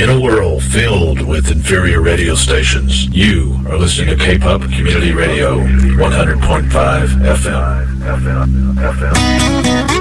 In a world filled with inferior radio stations, you are listening to K-Pop Community Radio 100.5 FM.